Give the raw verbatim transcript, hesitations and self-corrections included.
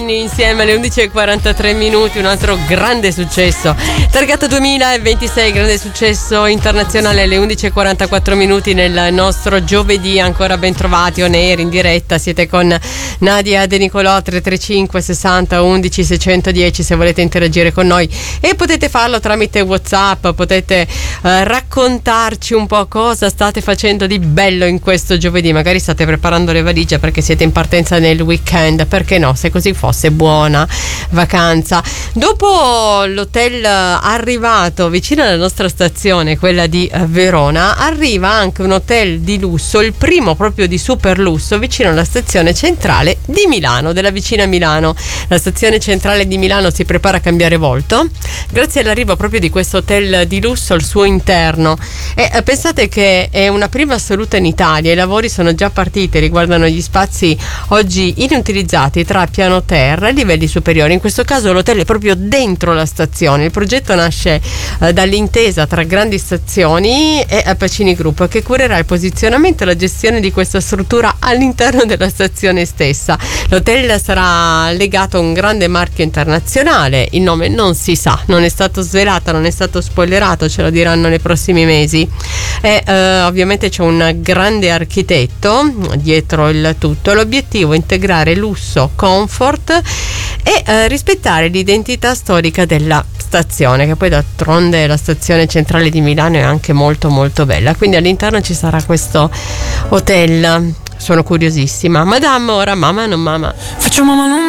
Insieme alle undici e quarantatré minuti, un altro grande successo, targato duemilaventisei, grande successo internazionale alle undici e quarantaquattro minuti nel nostro giovedì. Ancora ben trovati on air in diretta, siete con Nadia De Nicolò. Tre tre cinque sessanta undici seicentodieci se volete interagire con noi, e potete farlo tramite WhatsApp. Potete eh, raccontarci un po' cosa state facendo di bello in questo giovedì. Magari state preparando le valigie perché siete in partenza nel weekend, perché no, se così fosse buona vacanza. Dopo l'hotel arrivato vicino alla nostra stazione, quella di Verona, arriva anche un hotel di lusso, il primo proprio di super lusso, vicino alla stazione centrale di Milano, della vicina Milano. La stazione centrale di Milano si prepara a cambiare volto grazie all'arrivo proprio di questo hotel di lusso al suo interno, e eh, pensate che è una prima assoluta in Italia. I lavori sono già partiti, riguardano gli spazi oggi inutilizzati tra piano terra e livelli superiori. In questo caso l'hotel è proprio dentro la stazione. Il progetto nasce eh, dall'intesa tra Grandi Stazioni e Pacini Group, che curerà il posizionamento e la gestione di questa struttura all'interno della stazione stessa. L'hotel sarà legato a un grande marchio internazionale, il nome non si sa, non è stato svelato, non è stato spoilerato, ce lo diranno nei prossimi mesi. E eh, ovviamente c'è un grande architetto dietro il tutto. L'obiettivo è integrare lusso, comfort e eh, rispettare l'identità storica della stazione, che poi d'altronde la stazione centrale di Milano è anche molto molto bella. Quindi all'interno ci sarà questo hotel. Sono curiosissima. Madame, ora mamma non mamma. Faccio mamma non